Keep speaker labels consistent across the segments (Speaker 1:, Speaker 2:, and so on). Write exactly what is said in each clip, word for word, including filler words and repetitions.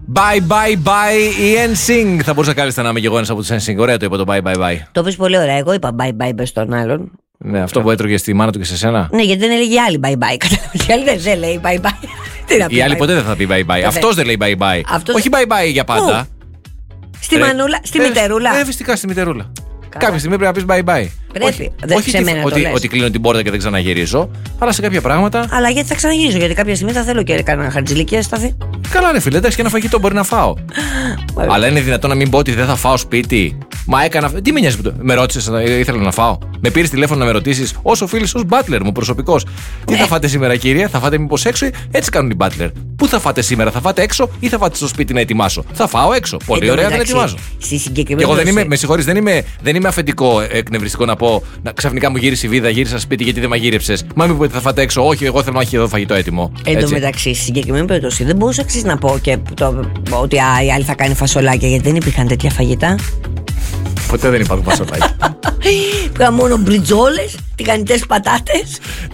Speaker 1: Bye bye bye η εν συνκ. Θα μπορούσα κάλλιστα να είμαι και εγώ ένας από τους εν συνκ. Ωραία το είπα το bye bye bye.
Speaker 2: Το πες πολύ ωραία. Εγώ είπα bye bye bye στον άλλον.
Speaker 1: Ναι, αυτό που έτρωγε στη μάνα του και σε σένα.
Speaker 2: Ναι, γιατί δεν έλεγε άλλη bye bye. Η άλλη δεν λέει bye bye.
Speaker 1: Η άλλη ποτέ δεν θα πει bye bye. Αυτός δεν λέει bye bye. Όχι bye bye για πάντα.
Speaker 2: Στη μανούλα, στη μητερούλα.
Speaker 1: Ε, φυσικά στη μητερούλα. Κάποια στιγμή πρέπει να πεις bye bye.
Speaker 2: Πρέπει. Δεν
Speaker 1: όχι
Speaker 2: σε μένα το
Speaker 1: ότι,
Speaker 2: λες.
Speaker 1: ότι κλείνω την πόρτα και δεν ξαναγυρίζω, αλλά σε κάποια πράγματα.
Speaker 2: Αλλά γιατί θα ξαναγυρίζω, γιατί κάποια στιγμή θα θέλω και κανένα χαρτζηλικία σταθεί.
Speaker 1: Καλά, ρε φίλε, εντάξει, και ένα φαγητό μπορεί να φάω. Αλλά είναι δυνατόν να μην πω ότι δεν θα φάω σπίτι. Μα έκανα. Τι με νοιάζει που το. Με ρώτησες, ήθελα να φάω. Με πήρες τηλέφωνο να με ρωτήσεις, όσο φίλος, ως μπάτλερ μου προσωπικός. Τι θα φάτε σήμερα, κύριε, θα φάτε μήπως έξω ή έτσι κάνουν οι μπάτλερ. Πού θα φάτε σήμερα, θα φάτε έξω ή θα φάτε στο σπίτι να ετοιμάσω. Θα φάω έξω. Πολύ ωραία, δεν ετοιμάζω. Και εγώ δεν είμαι, με συγχωρείς, δεν είμαι, δεν είμαι αφεντικό εκνευριστικό να πω να, ξαφνικά μου γύρισε η βίδα, γύρισα σπίτι γιατί δεν μαγείρεψες. Μα μην πείτε θα φάτε έξω. Όχι, εγώ θέλω να έχει εδώ φαγητό έτοιμο.
Speaker 2: Εν τω μεταξύ, στη συγκεκριμένη περίπτωση δεν μπορούσα εξής να πω και το, ότι α, η άλλη θα κάνει φασολάκια γιατί δεν υπήρχαν τέτοια φαγητά.
Speaker 1: Ποτέ δεν υπάρχουν φασολάκια.
Speaker 2: Πήγα μόνο μπριτζόλες, τηγανιτές πατάτες,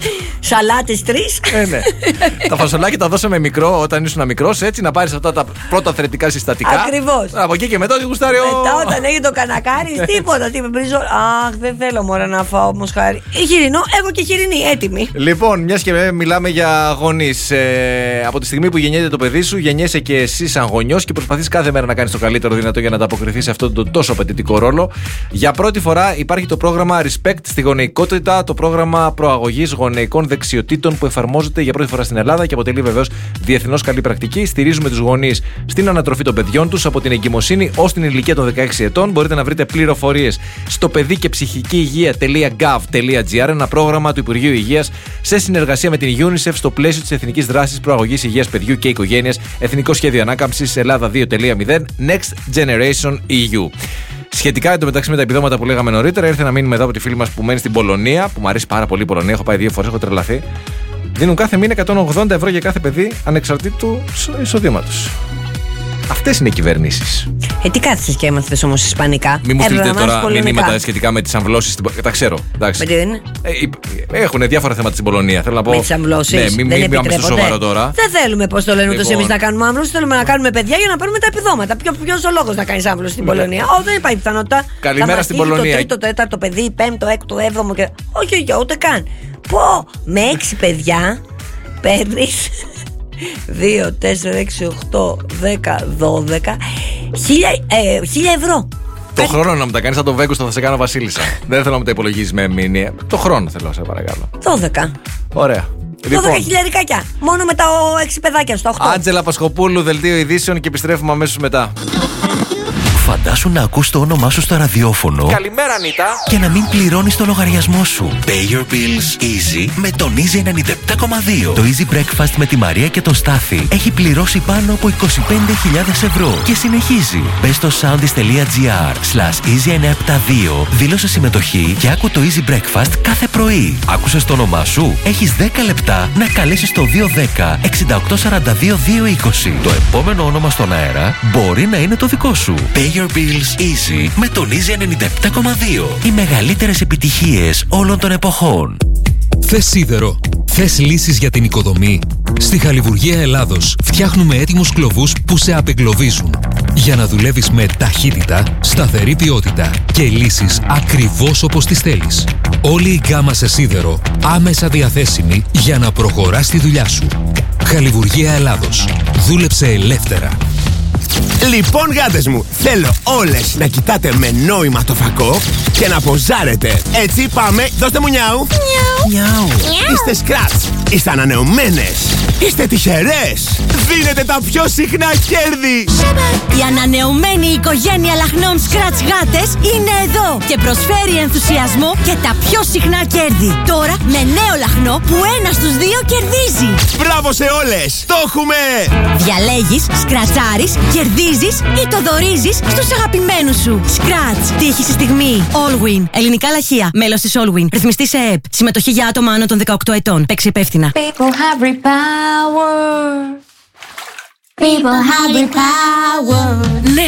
Speaker 2: σαλάτες τρεις.
Speaker 1: Ε, ναι. Τα φασολάκια τα δώσαμε μικρό όταν ήσουν μικρός, έτσι να πάρεις αυτά τα πρώτα θρεπτικά συστατικά.
Speaker 2: Ακριβώς.
Speaker 1: Από εκεί και μετά ότι γουστάρει ο.
Speaker 2: Μετά όταν έγινε το κανακάρι, τίποτα. Τι μπριζόλ. Αχ, δεν θέλω μωρέ να φάω όμως χάρη. Η χοιρινό, έχω και χοιρινή έτοιμη.
Speaker 1: Λοιπόν, μιας και μιλάμε για γονείς. Ε, από τη στιγμή που γεννιέται το παιδί σου, γεννιέσαι και εσύ σαν γονιός και προσπαθείς κάθε μέρα να κάνεις το καλύτερο δυνατό για να ανταποκριθείς σε αυτόν τον τόσο απαιτητικό ρόλο. Για πρώτη φορά υπάρχει το πρόγραμμα Respect στη γονεϊκότητα, το πρόγραμμα προαγωγής γονεϊκών δεξιοτήτων που εφαρμόζεται για πρώτη φορά στην Ελλάδα και αποτελεί βεβαίως διεθνώς καλή πρακτική. Στηρίζουμε τους γονείς στην ανατροφή των παιδιών τους από την εγκυμοσύνη ως την ηλικία των δεκαέξι ετών. Μπορείτε να βρείτε πληροφορίες στο παιδί και ψυχική υγεία.gov.gr, ένα πρόγραμμα του Υπουργείου Υγείας σε συνεργασία με την UNICEF στο πλαίσιο της Εθνικής Δράσης Προαγωγής Υγείας Παιδιού και Οικογένειας, Εθνικό Σχέδιο Ανάκαμψης Ελλάδα δύο κόμμα μηδέν, Next Generation ι γιου. Σχετικά εντωμεταξύ με τα επιδόματα που λέγαμε νωρίτερα, ήρθε να μείνουμε εδώ από τη φίλη μας που μένει στην Πολωνία, που μου αρέσει πάρα πολύ η Πολωνία, έχω πάει δύο φορές, έχω τρελαθεί. Δίνουν κάθε μήνα εκατόν ογδόντα ευρώ για κάθε παιδί ανεξαρτήτου εισοδήματος. Αυτές είναι οι κυβερνήσεις.
Speaker 2: Ε, τι κάθεσες και έμαθες όμως ισπανικά.
Speaker 1: Μην μου στείλετε τώρα μηνύματα σχετικά με τις αμβλώσεις. Τα ξέρω. Εντάξει.
Speaker 2: Με τι δεν είναι.
Speaker 1: Ε, έχουν διάφορα θέματα στην Πολωνία. Θέλω να πω.
Speaker 2: Με τις αμβλώσεις.
Speaker 1: Ναι, μην μην πάμε στο σοβαρό τώρα.
Speaker 2: Δεν θέλουμε, πώς το λένε, ούτως
Speaker 1: Λοιπόν.
Speaker 2: εμείς να κάνουμε άμβλωση. Θέλουμε να κάνουμε παιδιά για να παίρνουμε τα επιδόματα. Ποιος ο λόγος να κάνεις άμβλωση στην Πολωνία. Όχι, δεν υπάρχει πιθανότητα.
Speaker 1: Καλημέρα στην Πολωνία.
Speaker 2: Το τρίτο, το τέταρτο παιδί, πέμπτο, έκτο, έβδομο και. Όχι, όχι, ούτε καν. Πω, με έξι παιδιά παίρνεις. δύο, τέσσερα, έξι, οκτώ, δέκα, δώδεκα χίλια ευρώ.
Speaker 1: Το χρόνο να μου τα κάνεις σαν το Βέγκος, θα σε κάνω βασίλισσα. Δεν θέλω να μου τα υπολογίσεις με μήνυα. Το χρόνο θέλω, σε παρακαλώ.
Speaker 2: δώδεκα.
Speaker 1: Ωραία.
Speaker 2: δώδεκα χιλιαρικάκια. Μόνο με τα έξι παιδάκια στο οκτώ.
Speaker 1: Άντζελα Πασχοπούλου, δελτίο ειδήσεων και επιστρέφουμε αμέσως μετά.
Speaker 3: Φαντάσου να ακούς το όνομά σου στο ραδιόφωνο.
Speaker 1: Καλημέρα, Ανίτα.
Speaker 3: Και να μην πληρώνεις το λογαριασμό σου. Pay your bills easy με τον Easy ενενήντα επτά κόμμα δύο. Το Easy Breakfast με τη Μαρία και τον Στάθη έχει πληρώσει πάνω από είκοσι πέντε χιλιάδες ευρώ και συνεχίζει. Μπες στο soundis.gr slash easy εννιακόσια εβδομήντα δύο, δήλωσε συμμετοχή και άκου το Easy Breakfast κάθε πρωί. Άκουσες το όνομά σου? Έχεις δέκα λεπτά να καλέσεις το δύο ένα μηδέν εξήντα οκτώ σαράντα δύο δύο είκοσι. Το επόμενο όνομα στον αέρα μπορεί να είναι το δικό σου. Pay your bills easy με τον Easy ενενήντα επτά κόμμα δύο. Οι μεγαλύτερες επιτυχίες όλων των εποχών.
Speaker 4: Θες σίδερο? Θες λύσεις για την οικοδομή? Στη Χαλιβουργία Ελλάδος φτιάχνουμε έτοιμους κλωβούς που σε απεγκλωβίζουν για να δουλεύεις με ταχύτητα, σταθερή ποιότητα και λύσεις ακριβώς όπως τις θέλεις. Όλη η γκάμα σε σίδερο άμεσα διαθέσιμη για να προχωράς τη δουλειά σου. Χαλιβουργία Ελλάδος. Δούλεψε ελεύθερα.
Speaker 5: Λοιπόν, γάτες μου, θέλω όλες να κοιτάτε με νόημα το φακό και να ποζάρετε. Έτσι, πάμε, δώστε μου νιάου. Νιάου. Είστε σκράτς, είστε ανανεωμένες, είστε τυχερές. Δίνετε τα πιο συχνά κέρδη.
Speaker 6: Η ανανεωμένη οικογένεια λαχνών Scratch γάτες είναι εδώ και προσφέρει ενθουσιασμό και τα πιο συχνά κέρδη. Τώρα με νέο λαχνό που ένα στους δύο κερδίζει.
Speaker 5: Μπράβο σε όλες, το έχουμε.
Speaker 6: Διαλέγεις, σκρατσάρεις, κερδίζεις ή το δωρίζεις στους αγαπημένους σου. Scratch, τύχη στη στιγμή. Allwin, ελληνικά λαχεία, μέλος της Allwin. Ρυθμιστή σε ΕΕΠ. Συμμετοχή για άτομα άνω των δεκαοκτώ ετών. Παίξει υπεύθυνα.
Speaker 7: People have real power. People have real power.
Speaker 6: Ναι, έχουμε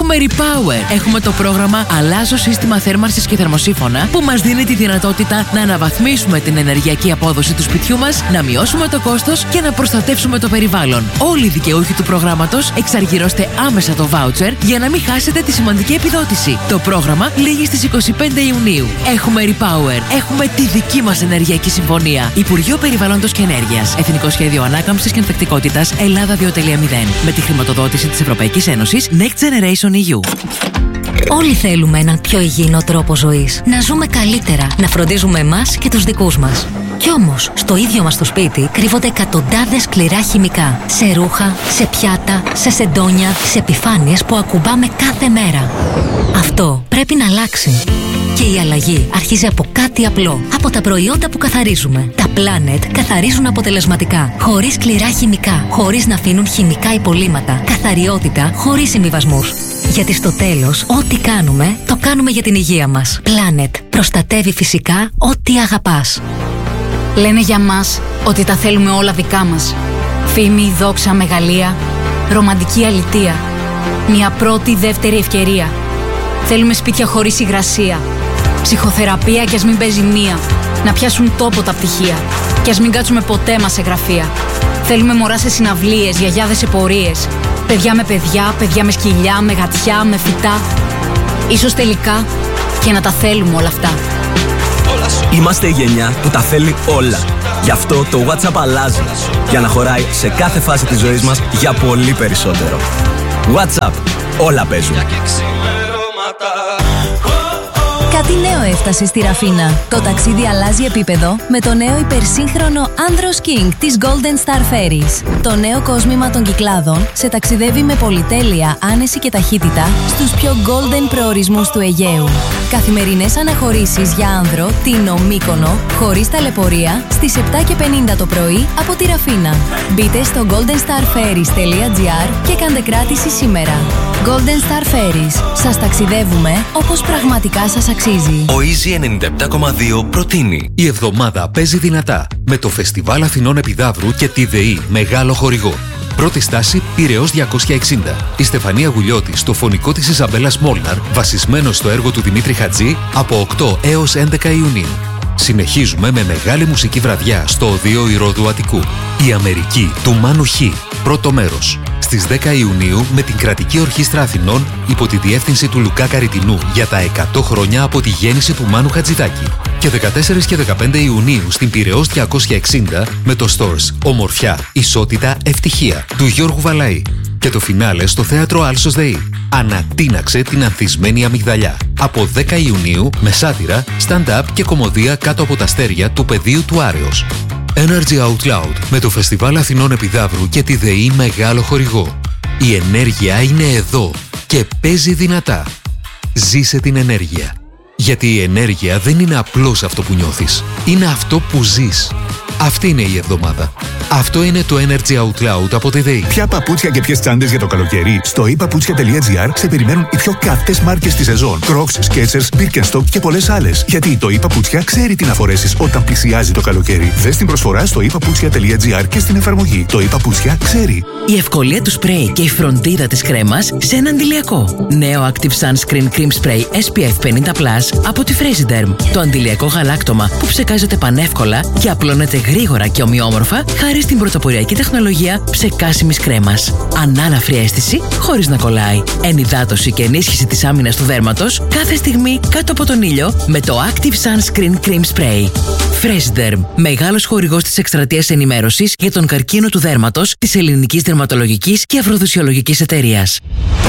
Speaker 7: Έχουμε Repower. Έχουμε το πρόγραμμα Αλλάζω σύστημα θέρμανσης και θερμοσύφωνα που μας δίνει τη δυνατότητα να αναβαθμίσουμε την ενεργειακή απόδοση του σπιτιού μας, να μειώσουμε το κόστος και να προστατεύσουμε το περιβάλλον. Όλοι οι δικαιούχοι του προγράμματος εξαργυρώστε άμεσα το βάουτσερ για να μην χάσετε τη σημαντική επιδότηση. Το πρόγραμμα λήγει στις είκοσι πέντε Ιουνίου. Έχουμε Repower. Έχουμε τη δική μας ενεργειακή συμφωνία. Υπουργείο Περιβάλλοντος και Ενέργειας. Εθνικό Σχέδιο Ανάκαμψης και Ανθεκτικότητας Ελλάδα δύο κόμμα μηδέν. Με τη χρηματοδότηση της Ευρωπαϊκής Ένωσης Next Generation ι γιου.
Speaker 6: Όλοι θέλουμε έναν πιο υγιεινό τρόπο ζωής. Να ζούμε καλύτερα, να φροντίζουμε εμάς και τους δικούς μας. Κι όμως, στο ίδιο μας το σπίτι κρύβονται εκατοντάδες σκληρά χημικά. Σε ρούχα, σε πιάτα, σε σεντόνια, σε επιφάνειες που ακουμπάμε κάθε μέρα. Αυτό πρέπει να αλλάξει. Και η αλλαγή αρχίζει από κάτι απλό. Από τα προϊόντα που καθαρίζουμε. Τα Planet καθαρίζουν αποτελεσματικά. Χωρίς σκληρά χημικά. Χωρίς να αφήνουν χημικά υπολείμματα. Καθαριότητα χωρίς συμβιβασμούς. Γιατί στο τέλος, ό,τι κάνουμε, το κάνουμε για την υγεία μας. Planet προστατεύει φυσικά ό,τι αγαπάς.
Speaker 8: Λένε για μας ότι τα θέλουμε όλα δικά μας. Φήμη, δόξα, μεγαλεία, ρομαντική αλητεία. Μια πρώτη, δεύτερη ευκαιρία. Θέλουμε σπίτια χωρίς υγρασία. Ψυχοθεραπεία κι ας μην παίζει μία. Να πιάσουν τόπο τα πτυχία. Κι ας μην κάτσουμε ποτέ μας σε γραφεία. Θέλουμε μωρά σε συναυλίες, γιαγιάδες σε πορείες. Παιδιά με παιδιά, παιδιά με σκυλιά, με γατιά, με φυτά. Ίσως τελικά και να τα θέλουμε όλα αυτά.
Speaker 9: Είμαστε η γενιά που τα θέλει όλα. Γι' αυτό το WhatsApp αλλάζει. Για να χωράει σε κάθε φάση της ζωής μας για πολύ περισσότερο. WhatsApp. Όλα παίζουν.
Speaker 10: Κάτι νέο έφτασε στη Ραφίνα. Το ταξίδι αλλάζει επίπεδο με το νέο υπερσύγχρονο Andros King της Golden Star Ferries. Το νέο κόσμημα των Κυκλάδων σε ταξιδεύει με πολυτέλεια, άνεση και ταχύτητα στους πιο golden προορισμούς του Αιγαίου. Καθημερινές αναχωρήσεις για άνδρο, Τίνο, Μύκονο, χωρίς ταλαιπωρία, στις επτά και πενήντα το πρωί από τη Ραφίνα. Μπείτε στο golden star ferries τελεία gr και κάντε κράτηση σήμερα. Golden Star Ferries. Σας ταξιδεύουμε όπως πραγματικά σας αξίζει.
Speaker 3: Ο Easy ενενήντα επτά κόμμα δύο προτείνει.
Speaker 4: Η εβδομάδα παίζει δυνατά με το Φεστιβάλ Αθηνών Επιδαύρου και τη ΔΕΗ μεγάλο χορηγό. Πρώτη στάση Πειραιώς διακόσια εξήντα. Η Στεφανία Γουλιώτη στο φωνικό της Ιζαμπέλας Μόλναρ, βασισμένο στο έργο του Δημήτρη Χατζή, από οκτώ έως έντεκα Ιουνίου. Συνεχίζουμε με μεγάλη μουσική βραδιά στο Οδείο Ηρώδου Αττικού. Η Αμερική του Μάνου Χ. Πρώτο μέρος. Στις δέκα Ιουνίου με την Κρατική Ορχήστρα Αθηνών υπό τη διεύθυνση του Λουκά Καριτινού για τα εκατό χρόνια από τη γέννηση του Μάνου Χατζηδάκη. Και δεκατέσσερα και δεκαπέντε Ιουνίου στην Πειραιώς διακόσια εξήντα με το Stores Ομορφιά, Ισότητα, Ευτυχία του Γιώργου Βαλαή. Και το φινάλε στο Θέατρο Άλσος ΔΕΗ. Ανατείναξε την ανθισμένη αμυγδαλιά. Από δέκα Ιουνίου με σάτυρα, stand-up και κωμωδία κάτω από τα αστέρια του πεδίου του Άρεως. Energy Out Loud με το Φεστιβάλ Αθηνών Επιδαύρου και τη ΔΕΗ μεγάλο χορηγό. Η ενέργεια είναι εδώ και παίζει δυνατά. Ζήσε την ενέργεια. Γιατί η ενέργεια δεν είναι απλώς αυτό που νιώθεις. Είναι αυτό που ζεις. Αυτή είναι η εβδομάδα. Αυτό είναι το Energy Out Loud από τη ΔΕΗ.
Speaker 11: Ποια παπούτσια και ποιες τσάντες για το καλοκαίρι? Στο i paputsια τελεία gr σε περιμένουν οι πιο καυτές μάρκες της σεζόν. Crocs, Skechers, Birkenstock και πολλές άλλες. Γιατί το i Paputsια ξέρει τι να φορέσεις όταν πλησιάζει το καλοκαίρι. Δες την προσφορά στο i paputsια τελεία gr και στην εφαρμογή. Το i Paputsια ξέρει.
Speaker 7: Η ευκολία του σπρέι και η φροντίδα της κρέμας σε ένα αντιλιακό. Νέο Active Sunscreen Cream Spray ες πι εφ πενήντα πλας από τη Fraserderm. Το αντιλιακό γαλάκτωμα που ψεκάζεται πανεύκολα και απλώνεται γρήγορα και ομοιόμορφα χάρη στην πρωτοποριακή τεχνολογία ψεκάσιμης κρέμας. Ανάλαφρη αίσθηση χωρίς να κολλάει. Ενυδάτωση και ενίσχυση της άμυνας του δέρματος κάθε στιγμή κάτω από τον ήλιο με το Active Sunscreen Cream Spray. Fraserderm, μεγάλος χορηγός της εκστρατείας ενημέρωσης για τον καρκίνο του δέρματος της Ελληνικής Δερματολογικής και Αφροδισιολογικής Εταιρείας.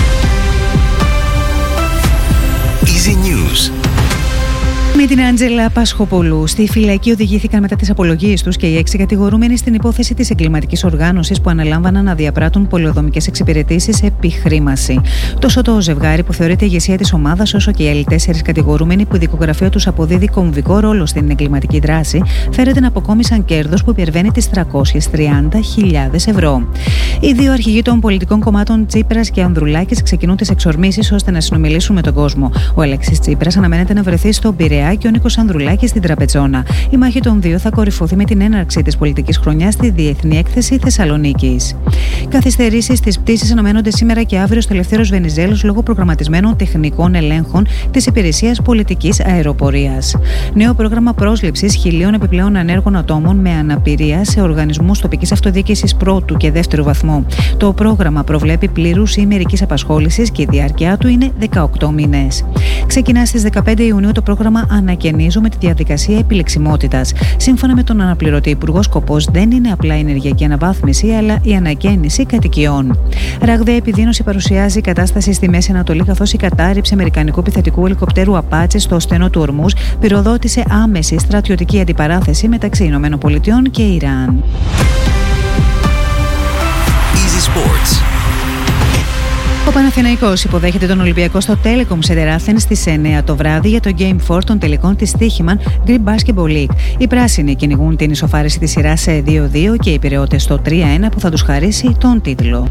Speaker 3: Easy News.
Speaker 12: Με την Άντζελα Πασχοπολού στη φυλακή οδηγήθηκαν μετά τις απολογίες τους και οι έξι κατηγορούμενοι στην υπόθεση της εγκληματικής οργάνωσης που αναλάμβαναν να διαπράττουν πολεοδομικές εξυπηρετήσεις επί χρήμαση. Τόσο το ζευγάρι που θεωρείται ηγεσία της ομάδας, όσο και οι άλλοι τέσσερις κατηγορούμενοι που η δικογραφία τους αποδίδει κομβικό ρόλο στην εγκληματική δράση, φέρεται να αποκόμισαν κέρδος που υπερβαίνει τις τριακόσιες τριάντα χιλιάδες ευρώ. Οι δύο αρχηγοί των πολιτικών κομμάτων Τσίπρας και Ανδρουλάκης ξεκινούν τις εξορμήσεις ώστε να συνομιλήσουν με τον κόσμο. Ο Αλέξης Τσίπρας αναμένεται να βρεθεί στον Πειραιά Πειραιά και ο Νίκος Ανδρουλάκης στην Τραπετσόνα. Η μάχη των δύο θα κορυφωθεί με την έναρξη της πολιτικής χρονιάς στη Διεθνή Έκθεση Θεσσαλονίκης. Καθυστερήσεις στις πτήσεις αναμένονται σήμερα και αύριο στο Ελευθέρος Βενιζέλος λόγω προγραμματισμένων τεχνικών ελέγχων της Υπηρεσίας Πολιτικής Αεροπορίας. Νέο πρόγραμμα πρόσληψης χιλίων επιπλέον ανέργων ατόμων με αναπηρία σε οργανισμούς τοπικής αυτοδιοίκησης πρώτου και δεύτερου βαθμού. Το πρόγραμμα προβλέπει πλήρους ή μερικής απασχόλησης και η διάρκεια του είναι δεκαοκτώ μήνες. Ξεκινά στις δεκαπέντε Ιουνίου το πρόγραμμα Ανακαινίζω με τη διαδικασία επιλεξιμότητας. Σύμφωνα με τον αναπληρωτή υπουργό, σκοπός δεν είναι απλά η ενεργειακή αναβάθμιση, αλλά η ανακαίνιση κατοικιών. Ραγδαία επιδείνωση παρουσιάζει η κατάσταση στη Μέση Ανατολή, καθώς η κατάρριψη αμερικανικού επιθετικού ελικοπτέρου Απάτσε στο στενό του Ορμούζ πυροδότησε άμεση στρατιωτική αντιπαράθεση μεταξύ Ηνωμένων Πολιτειών και Ιράν.
Speaker 3: Easy Sports.
Speaker 12: Ο Παναθηναϊκός υποδέχεται τον Ολυμπιακό στο Telecom Center Athens στις εννιά το βράδυ για το Game φορ των τελικών της Τύχημαν Greek Basketball League. Οι πράσινοι κυνηγούν την ισοφάριση της σειράς σε δύο δύο και οι Πειραιώτες στο τρία ένα που θα τους χαρίσει τον τίτλο.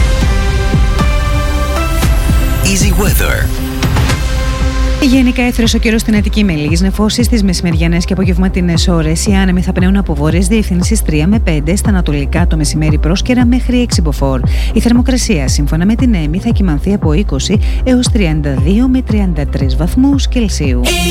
Speaker 3: Easy Weather.
Speaker 12: Γενικά έθρεσε ο καιρός στην Αττική με λίγες νεφώσεις στις μεσημεριανές και απογευματινές ώρες. Οι άνεμοι θα πνέουν από βόρειες διευθύνσεις τρία με πέντε, στα ανατολικά το μεσημέρι πρόσκαιρα μέχρι έξι μποφόρ. Η θερμοκρασία σύμφωνα με την ΕΜΗ θα κυμανθεί από είκοσι έως τριάντα δύο με τριάντα τρεις βαθμούς Κελσίου.